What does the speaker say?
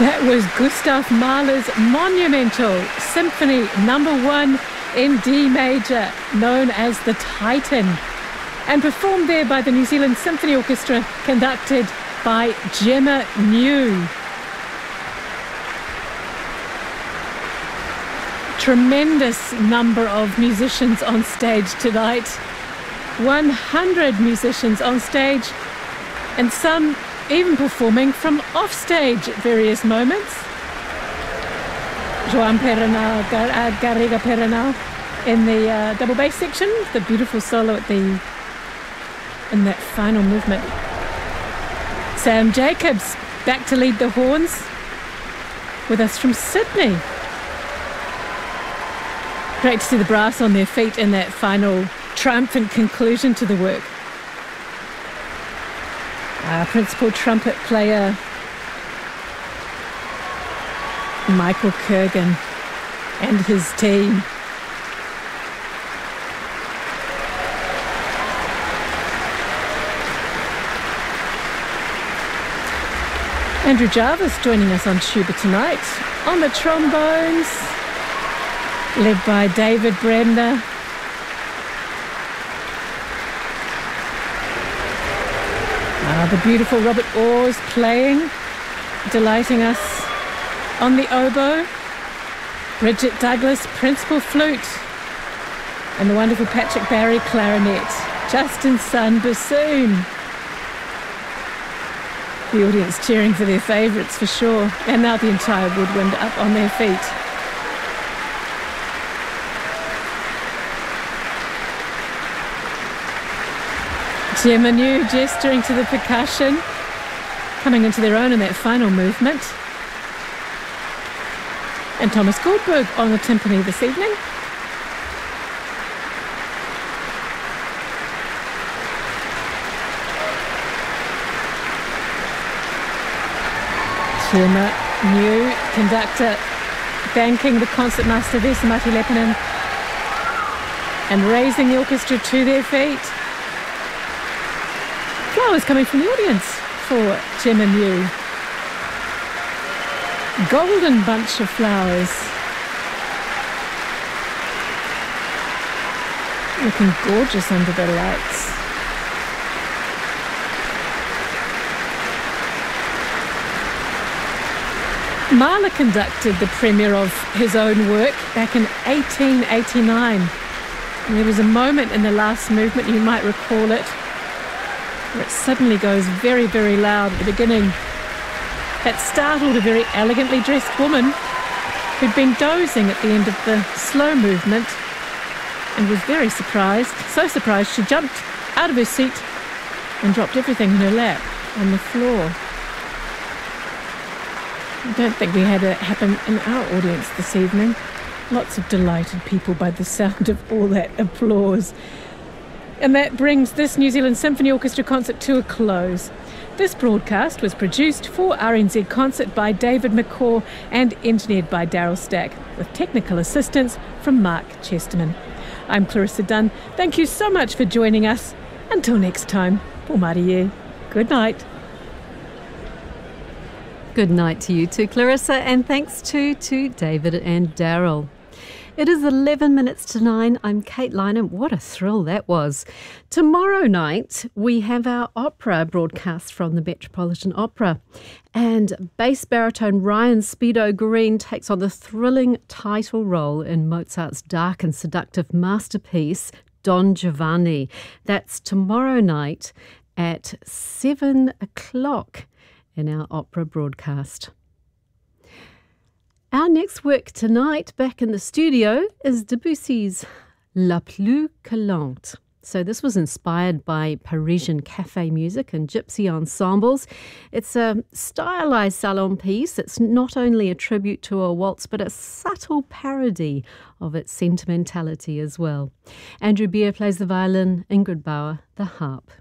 That was Gustav Mahler's monumental Symphony No. 1 in D major, known as the Titan, and performed there by the New Zealand Symphony Orchestra, conducted by Gemma New. Tremendous number of musicians on stage tonight. 100 musicians on stage, and some even performing from offstage at various moments. João Perrenal, Garriga Perrenal in the double bass section, the beautiful solo in that final movement. Sam Jacobs back to lead the horns with us from Sydney. Great to see the brass on their feet in that final triumphant conclusion to the work. Our principal trumpet player, Michael Kurgan, and his team. Andrew Jarvis joining us on tuba tonight. On the trombones, led by David Bremner. The beautiful Robert Orrs playing, delighting us on the oboe. Bridget Douglas, principal flute. And the wonderful Patrick Barry, clarinet. Justin Sun, bassoon. The audience cheering for their favourites for sure. And now the entire woodwind up on their feet. Gemma New gesturing to the percussion, coming into their own in that final movement. And Thomas Goldberg on the timpani this evening. Gemma New, conductor, thanking the concertmaster Vesa-Matti Leppänen and raising the orchestra to their feet. Flowers coming from the audience for Gemma New. Golden bunch of flowers. Looking gorgeous under the lights. Mahler conducted the premiere of his own work back in 1889. And there was a moment in the last movement, you might recall it, where it suddenly goes very, very loud at the beginning. That startled a very elegantly dressed woman who'd been dozing at the end of the slow movement and was very surprised. So surprised she jumped out of her seat and dropped everything in her lap on the floor. I don't think we had it happen in our audience this evening. Lots of delighted people by the sound of all that applause. And that brings this New Zealand Symphony Orchestra concert to a close. This broadcast was produced for RNZ Concert by David McCaw and engineered by Daryl Stack, with technical assistance from Mark Chesterman. I'm Clarissa Dunn. Thank you so much for joining us. Until next time, Pō Mārie. Good night. Good night to you too, Clarissa, and thanks to David and Daryl. It is 11 minutes to 9. I'm Kate Lynham. What a thrill that was. Tomorrow night, we have our opera broadcast from the Metropolitan Opera. And bass baritone Ryan Speedo Green takes on the thrilling title role in Mozart's dark and seductive masterpiece, Don Giovanni. That's tomorrow night at 7 o'clock in our opera broadcast. Our next work tonight, back in the studio, is Debussy's La Plus que Lente. So this was inspired by Parisian cafe music and gypsy ensembles. It's a stylized salon piece. It's not only a tribute to a waltz, but a subtle parody of its sentimentality as well. Andrew Beer plays the violin, Ingrid Bauer the harp.